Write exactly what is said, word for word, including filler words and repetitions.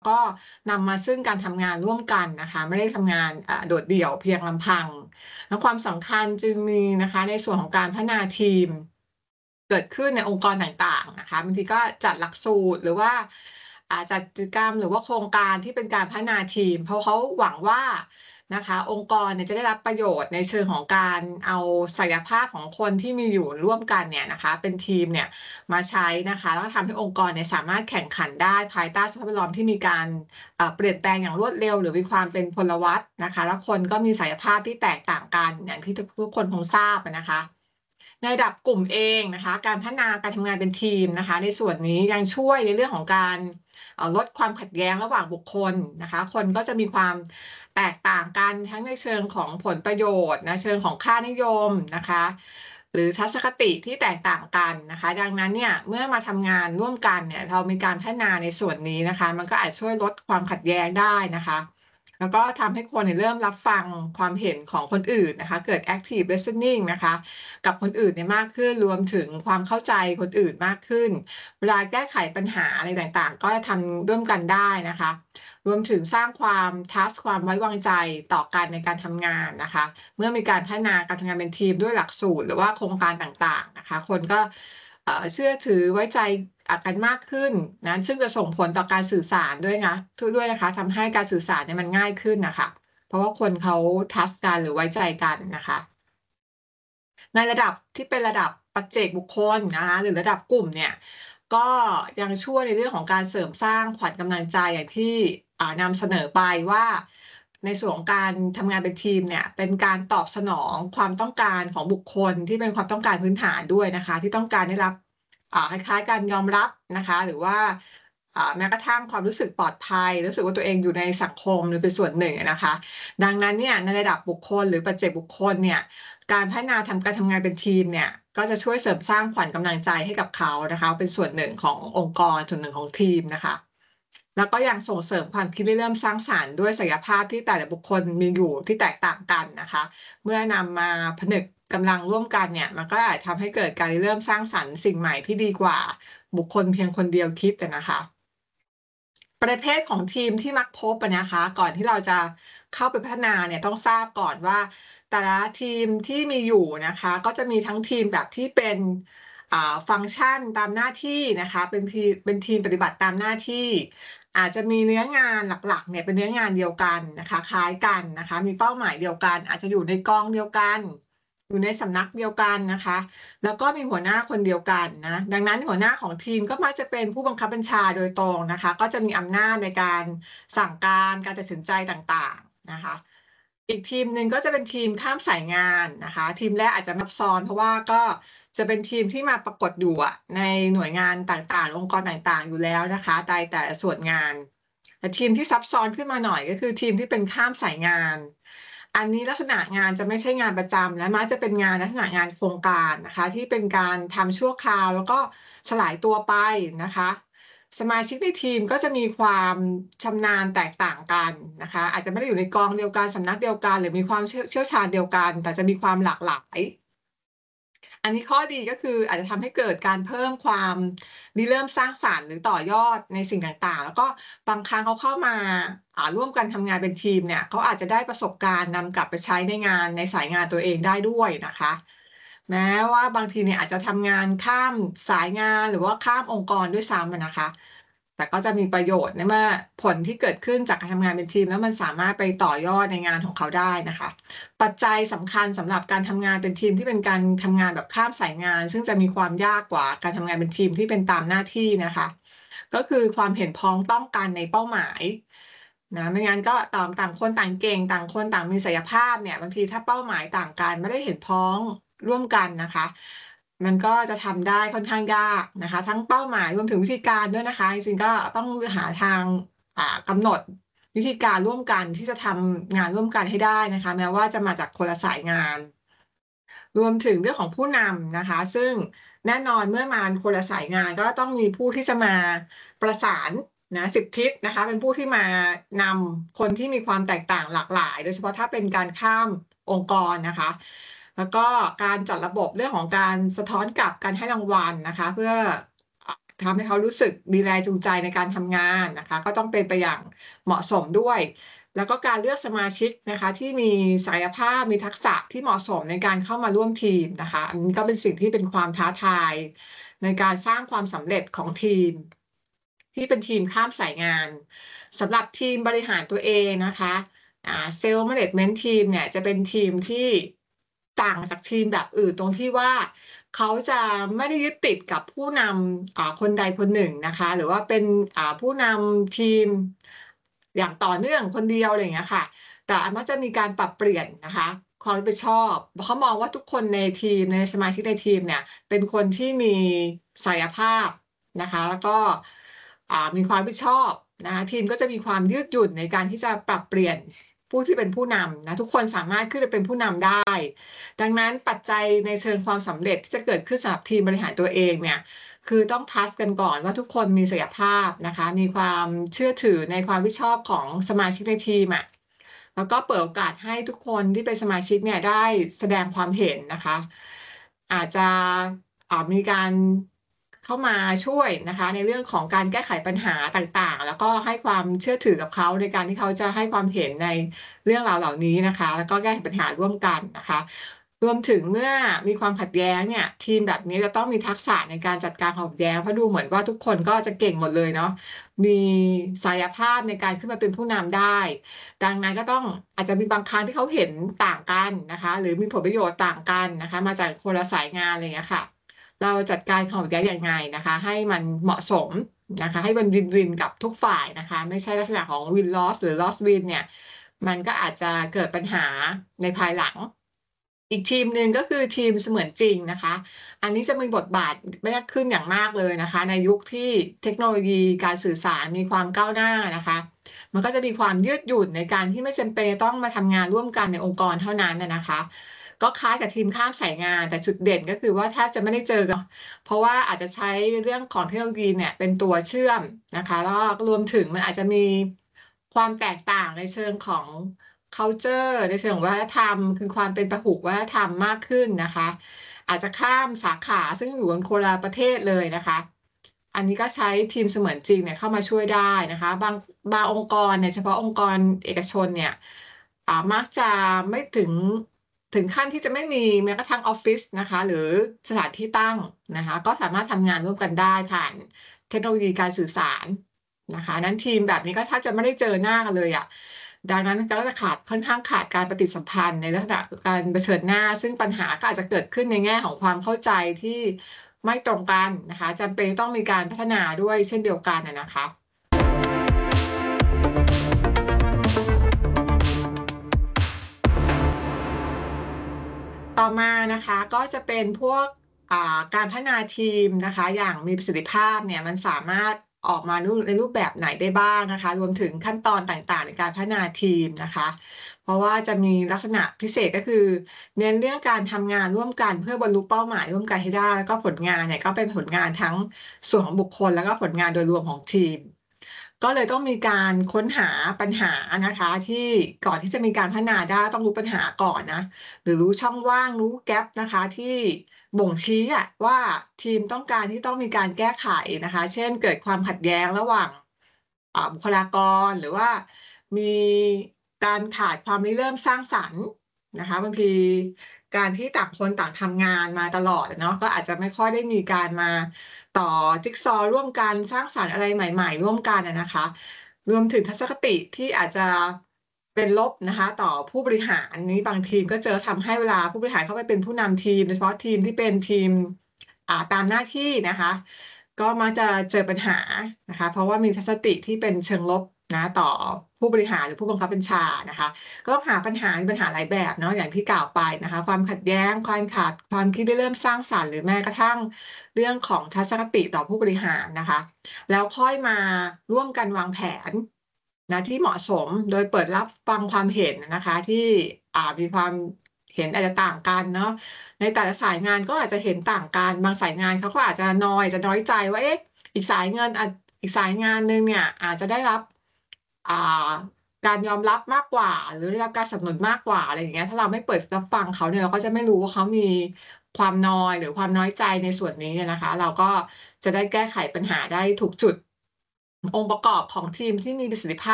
ก็นำมาซึ่งการทำงานร่วมกันนะคะ ไม่ได้ทำงานอ่าโดดเดี่ยวเพียงลำพัง แล้วความสำคัญจึงมีนะคะในส่วนของการพัฒนาทีม เกิดขึ้นในองค์กรต่างๆนะคะ บางทีก็จัดหลักสูตร หรือว่าอ่าจัดกิจกรรม หรือว่าโครงการที่เป็นการพัฒนาทีม เพราะเขาหวังว่านะคะองค์กรเนี่ยจะได้รับประโยชน์ในเชิงของการเอาศักยภาพของคนที่มีอยู่ร่วมกันเนี่ยนะคะ เป็นทีมเนี่ยมาใช้นะคะ แล้วก็ทำให้องค์กรเนี่ยสามารถแข่งขันได้ภายใต้สภาพแวดล้อมที่มีการเอ่อเปลี่ยนแปลงอย่างรวดเร็ว หรือมีความเป็นพลวัตนะคะ แล้วคนก็มีศักยภาพที่แตกต่างกัน อย่างที่ทุก ทุกคนคงทราบอะนะคะ ในระดับกลุ่มเองนะคะ การพัฒนาการทำงานเป็นทีมนะคะ ในส่วนนี้ยังช่วยในเรื่องของการเอ่อลดความขัดแย้งระหว่างบุคคลนะคะ คนก็จะมีความแตกต่างกันทั้งในเชิงของผลประโยชน์นะ เชิงของค่านิยมนะคะ หรือทัศนคติที่แตกต่างกันนะคะ ดังนั้นเนี่ยเมื่อมาทำงานร่วมกันเนี่ย เรามีการพัฒนาในส่วนนี้นะคะ มันก็อาจช่วยลดความขัดแย้งได้นะคะ แล้วก็ทำให้คนเนี่ยเริ่มรับฟังความเห็นของคนอื่นนะคะ เกิด active listening นะคะ กับคนอื่นเนี่ยมากขึ้น รวมถึงความเข้าใจคนอื่นมากขึ้น เวลาแก้ไขปัญหาอะไรต่างๆ ก็จะทำร่วมกันได้นะคะ รวมถึงสร้างความ trust ความไว้วางใจต่อกันในการทำงานนะคะ เมื่อมีการพัฒนาการทำงานเป็นทีมด้วยหลักสูตร หรือว่าโครงการต่างๆนะคะ คนก็เอ่อเชื่อถือไว้ใจอ่ากันมากขึ้นนะ ซึ่งจะส่งผลต่อการสื่อสารด้วยนะ ท ด้วยนะคะ ทำให้การสื่อสารเนี่ยมันง่ายขึ้นน่ะค่ะ เพราะว่าคนเขา trust กันหรือไว้ใจกันนะคะ ในระดับที่เป็นระดับปัจเจกบุคคลนะคะ หรือระดับกลุ่มเนี่ย ก็ยังช่วยในเรื่องของการเสริมสร้างขวัญกำลังใจอย่างที่อ่านำเสนอไปว่า ในส่วนของการทำงานเป็นทีมเนี่ย เป็นการตอบสนองความต้องการของบุคคลที่เป็นความต้องการพื้นฐานด้วยนะคะ ที่ต้องการได้รับอ่าคล้าย ๆ การยอมรับนะคะ หรือว่าอ่าแม้กระทั่งความรู้สึกปลอดภัย รู้สึกว่าตัวเองอยู่ในสังคมหรือเป็นส่วนหนึ่งอะนะคะ ดังนั้นเนี่ยในระดับบุคคลหรือปัจเจกบุคคลเนี่ย การพัฒนาทำ การทำงานเป็นทีมเนี่ย ก็จะช่วยเสริมสร้างขวัญกำลังใจให้กับเขานะคะ เป็นส่วนหนึ่งขององค์กร ส่วนหนึ่งของทีมนะคะ แล้วก็ยังส่งเสริมความคิดริเริ่มสร้างสรรค์ด้วยศักยภาพที่แต่ละบุคคลมีอยู่ที่แตกต่างกันนะคะ เมื่อนำมาผนึกกำลังร่วมกันเนี่ย มันก็อาจทำให้เกิดการริเริ่มสร้างสรรค์สิ่งใหม่ที่ดีกว่าบุคคลเพียงคนเดียวคิดอะนะคะ ประเภทของทีมที่มักพบอะนะคะ ก่อนที่เราจะเข้าไปพัฒนาเนี่ย ต้องทราบก่อนว่า แต่ละทีมที่มีอยู่นะคะ ก็จะมีทั้งทีมแบบที่เป็นอ่าฟังก์ชันตามหน้าที่นะคะ เป็นที เป็นทีมปฏิบัติตามหน้าที่ อาจจะมีเนื้องานหลัก ๆ เนี่ยเป็นเนื้องานเดียวกันนะคะ คล้ายกันนะคะ มีเป้าหมายเดียวกัน อาจจะอยู่ในกองเดียวกัน อยู่ในสำนักเดียวกันนะคะ แล้วก็มีหัวหน้าคนเดียวกันนะ ดังนั้นหัวหน้าของทีมก็มักจะเป็นผู้บังคับบัญชาโดยตรงนะคะ ก็จะมีอำนาจในการสั่งการ การตัดสินใจต่างๆ นะคะ อีกทีมหนึ่งก็จะเป็นทีมข้ามสายงานนะคะ ทีมแรกอาจจะซับซ้อน เพราะว่าก็จะเป็นทีมที่มาปรากฏอยู่อะในหน่วยงานต่างๆ องค์กรต่างๆ อยู่แล้วนะคะในแต่ละส่วนงาน แต่ทีมที่ซับซ้อนขึ้นมาหน่อย ก็คือทีมที่เป็นข้ามสายงาน อันนี้ลักษณะงานจะไม่ใช่งานประจำ และมักจะเป็นงานลักษณะงานโครงการนะคะ ที่เป็นการทำชั่วคราว แล้วก็สลายตัวไปนะคะ สมาชิกในทีมก็จะมีความชำนาญแตกต่างกันนะคะ อาจจะไม่ได้อยู่ในกองเดียวกัน สำนักเดียวกัน หรือมีความเชี่ยว เชี่ยวชาญเดียวกัน แต่จะมีความหลากหลาย อันนี้ข้อดีก็คืออาจจะทำให้เกิดการเพิ่มความริเริ่มสร้างสรรค์ หรือต่อยอดในสิ่งต่าง ๆ แล้วก็บางครั้งเขาเข้ามาอ่าร่วมกันทำงานเป็นทีมเนี่ย เขาอาจจะได้ประสบการณ์นำกลับไปใช้ในงาน ในสายงานตัวเองได้ด้วยนะคะ แม้ว่าบางทีเนี่ยอาจจะทำงานข้ามสายงาน หรือว่าข้ามองค์กรด้วยซ้ำอะนะคะ แต่ก็จะมีประโยชน์ในเมื่อผลที่เกิดขึ้นจากการทำงานเป็นทีม แล้วมันสามารถไปต่อยอดในงานของเขาได้นะคะ ปัจจัยสำคัญสำหรับการทำงานเป็นทีมที่เป็นการทำงานแบบข้ามสายงาน ซึ่งจะมีความยากกว่าการทำงานเป็นทีมที่เป็นตามหน้าที่นะคะ ก็คือความเห็นพ้องต้องกันในเป้าหมายนะ ไม่งั้นก็ต่าง ต่างคนต่างเก่ง ต่างคนต่างมีศักยภาพเนี่ย บางทีถ้าเป้าหมายต่างกัน ไม่ได้เห็นพ้องร่วมกันนะคะ มันก็จะทำได้ค่อนข้างยากนะคะ ทั้งเป้าหมายรวมถึงวิธีการด้วยนะคะ จริง ๆ ก็ต้องหาทาง อ่า กำหนดวิธีการร่วมกันที่จะทำงานร่วมกันให้ได้นะคะ แม้ว่าจะมาจากคนละสายงาน รวมถึงเรื่องของผู้นำนะคะ ซึ่งแน่นอนเมื่อมาคนละสายงาน ก็ต้องมีผู้ที่จะมาประสานนะ สิบ ทิศนะคะ เป็นผู้ที่มานำคนที่มีความแตกต่างหลากหลาย โดยเฉพาะถ้าเป็นการข้ามองค์กรนะคะ แล้วก็การจัดระบบเรื่องของการสะท้อนกลับ การให้รางวัลนะคะ เพื่อ อ่าทำให้เขารู้สึกมีแรงจูงใจในการทำงานนะคะก็ต้องเป็นไปอย่างเหมาะสมด้วยแล้วก็การเลือกสมาชิกนะคะที่มีศักยภาพมีทักษะที่เหมาะสมในการเข้ามาร่วมทีมนะคะอันนี้ก็เป็นสิ่งที่เป็นความท้าทายในการสร้างความสำเร็จของทีมที่เป็นทีมข้ามสายงานสำหรับทีมบริหารตัวเองนะคะเซลล์แมเนจเมนต์ทีมเนี่ยจะเป็นทีมที่ต่างจากทีมแบบอื่นตรงที่ว่าเขาจะไม่ได้ยึดติดกับผู้นำคนใดคนหนึ่งนะคะหรือว่าเป็นผู้นำทีมอย่างต่อเนื่องคนเดียวอะไรอย่างเงี้ยค่ะแต่มักจะมีการปรับเปลี่ยนนะคะความรับผิดชอบเขามองว่าทุกคนในทีมในสมาชิกในทีมเนี่ยเป็นคนที่มีศักยภาพนะคะแล้วก็มีความรับผิดชอบนะคะทีมก็จะมีความยืดหยุ่นในการที่จะปรับเปลี่ยนผู้ที่เป็นผู้นำนะทุกคนสามารถขึ้นไปเป็นผู้นำได้ดังนั้นปัจจัยในเชิงความสำเร็จที่จะเกิดขึ้นสำหรับทีมบริหารตัวเองเนี่ยคือต้องทัสกันก่อนว่าทุกคนมีศักยภาพนะคะมีความเชื่อถือในความรับผิดชอบของสมาชิกในทีมอ่ะแล้วก็เปิดโอกาสให้ทุกคนที่เป็นสมาชิกเนี่ยได้แสดงความเห็นนะคะอาจจะมีการเข้ามาช่วยนะคะในเรื่องของการแก้ไขปัญหาต่างๆแล้วก็ให้ความเชื่อถือกับเขาในการที่เขาจะให้ความเห็นในเรื่องราวเหล่านี้นะคะแล้วก็แก้ไขปัญหาร่วมกันนะคะรวมถึงเมื่อมีความขัดแย้งเนี่ยทีมแบบนี้จะต้องมีทักษะในการจัดการความขัดแย้งเพราะดูเหมือนว่าทุกคนก็จะเก่งหมดเลยเนาะมีศักยภาพในการขึ้นมาเป็นผู้นำได้ดังนั้นก็ต้องอาจจะมีบางครั้งที่เขาเห็นต่างกันนะคะหรือมีผลประโยชน์ต่างกันนะคะมาจากคนละสายงานอะไรอย่างเงี้ยค่ะเราจัดการความขัดแย้งยังไงนะคะให้มันเหมาะสมนะคะให้มันวินวินกับทุกฝ่ายนะคะไม่ใช่ลักษณะของวินลอสหรือลอสวินเนี่ยมันก็อาจจะเกิดปัญหาในภายหลังอีกทีมหนึ่งก็คือทีมเสมือนจริงนะคะอันนี้จะมีบทบาทมากขึ้นอย่างมากเลยนะคะในยุคที่เทคโนโลยีการสื่อสารมีความก้าวหน้านะคะมันก็จะมีความยืดหยุ่นในการที่ไม่จำเป็นต้องมาทำงานร่วมกันในองค์กรเท่านั้นนะคะก็คล้ายกับทีมข้ามสายงานแต่จุดเด่นก็คือว่าแทบจะไม่ได้เจอกันเพราะว่าอาจจะใช้เรื่องของเทคโนโลยีเนี่ยเป็นตัวเชื่อมนะคะแล้วรวมถึงมันอาจจะมีความแตกต่างในเชิงของ culture ในเชิงของวัฒนธรรมคือความเป็นพหุวัฒนธรรมมากขึ้นนะคะอาจจะข้ามสาขาซึ่งอยู่บนคนละประเทศเลยนะคะอันนี้ก็ใช้ทีมเสมือนจริงเนี่ยเข้ามาช่วยได้นะคะบางบางองค์กรเนี่ยเฉพาะองค์กรเอกชนเนี่ยมักจะไม่ถึงถึงขั้นที่จะไม่มีแม้กระทั่งออฟฟิศนะคะหรือสถานที่ตั้งนะคะก็สามารถทำงานร่วมกันได้ผ่านเทคโนโลยีการสื่อสารนะคะนั้นทีมแบบนี้ก็ถ้าจะไม่ได้เจอหน้ากันเลยอ่ะดังนั้นก็จะขาดค่อนข้างขาดการปฏิสัมพันธ์ในลักษณะการเผชิญหน้าซึ่งปัญหาก็อาจจะเกิดขึ้นในแง่ของความเข้าใจที่ไม่ตรงกันนะคะจำเป็นต้องมีการพัฒนาด้วยเช่นเดียวกันนะคะต่อมานะคะก็จะเป็นพวกการพัฒนาทีมนะคะอย่างมีประสิทธิภาพเนี่ยมันสามารถออกมาในรูปแบบไหนได้บ้างนะคะรวมถึงขั้นตอนต่างๆในการพัฒนาทีมนะคะเพราะว่าจะมีลักษณะพิเศษก็คือเน้นเรื่องการทำงานร่วมกันเพื่อบรรลุเป้าหมายร่วมกันให้ได้แล้วก็ผลงานเนี่ยก็เป็นผลงานทั้งส่วนของบุคคลแล้วก็ผลงานโดยรวมของทีมก็เลยต้องมีการค้นหาปัญหานะคะที่ก่อนที่จะมีการพัฒนาได้ต้องรู้ปัญหาก่อนนะหรือรู้ช่องว่างรู้แกปนะคะที่บ่งชี้อะว่าทีมต้องการที่ต้องมีการแก้ไขนะคะเช่นเกิดความขัดแย้งระหว่างบุคลากรหรือว่ามีการขาดความริเริ่มสร้างสรรค์นะคะบางทีการที่ต่างคนต่างทำงานมาตลอดเนาะก็อาจจะไม่ค่อยได้มีการมาต่อจิ๊กซอว์ร่วมกันสร้างสรรค์อะไรใหม่ๆร่วมกันนะคะรวมถึงทัศนคติที่อาจจะเป็นลบนะคะต่อผู้บริหารนี้บางทีมก็เจอทำให้เวลาผู้บริหารเข้าไปเป็นผู้นำทีมโดยเฉพาะทีมที่เป็นทีมตามหน้าที่นะคะก็มักจะเจอปัญหานะคะเพราะว่ามีทัศนคติที่เป็นเชิงลบนะต่อผู้บริหารหรือผู้บังคับบัญชานะคะก็ต้องหาปัญหาปัญหาหลายแบบเนาะอย่างที่กล่าวไปนะคะความขัดแย้งความขาดความคิดได้เริ่มสร้างสรรค์หรือแม้กระทั่งเรื่องของทัศนคติต่อผู้บริหารนะคะแล้วค่อยมาร่วมกันวางแผนนะที่เหมาะสมโดยเปิดรับฟังความเห็นนะคะที่อ่ามีความเห็นอาจจะต่างกันเนาะในแต่ละสายงานก็อาจจะเห็นต่างกันบางสายงานเขาก็อาจจะนอยจะน้อยใจว่าเอ๊ะอีกสายเงินอีกสายงานหนึ่งเนี่ยอาจจะได้รับอ่าการยอมรับมากกว่า หรือได้รับการสนับสนุนมากกว่า อะไรอย่างเงี้ย ถ้าเราไม่เปิดรับฟังเขาเนี่ย เราก็จะไม่รู้ว่าเขามีความนอย หรือความน้อยใจในส่วนนี้อะนะคะ เราก็จะได้แก้ไขปัญหาได้ถูกจุด องค์ประกอบของทีมที่มีประสิทธิภาพ